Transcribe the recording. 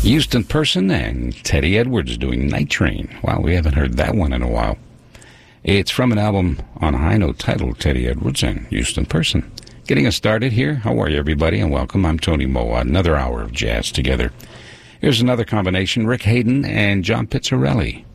Houston Person and Teddy Edwards doing Night Train. Wow, we haven't heard that one in a while. It's from an album on a high note titled Teddy Edwards and Houston Person. Getting us started here. How are you, everybody, and welcome. I'm Tony Moa. Another hour of jazz together. Here's another combination, Rick Hayden and John Pizzarelli.